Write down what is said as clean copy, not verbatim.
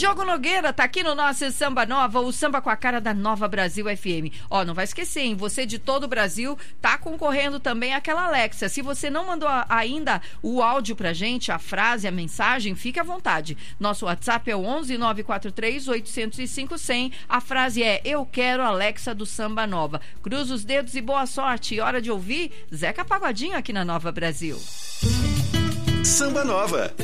Diogo Nogueira tá aqui no nosso Samba Nova, o samba com a cara da Nova Brasil FM. Ó, não vai esquecer, hein? Você de todo o Brasil tá concorrendo também àquela Alexa. Se você não mandou ainda o áudio pra gente, a frase, a mensagem, fique à vontade. Nosso WhatsApp é o 11 943 805 100. A frase é: eu quero a Alexa do Samba Nova. Cruza os dedos e boa sorte. Hora de ouvir Zeca Pagodinho aqui na Nova Brasil. Samba Nova.